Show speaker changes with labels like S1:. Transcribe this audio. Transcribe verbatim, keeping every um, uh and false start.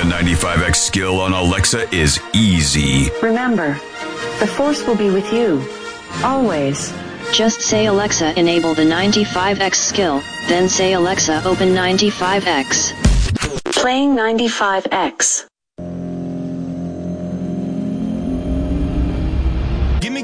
S1: ninety-five X skill on Alexa is easy.
S2: Remember, the Force will be with you. Always.
S3: Just say Alexa enable the ninety-five X skill, then say Alexa open ninety-five X.
S2: Playing ninety-five X.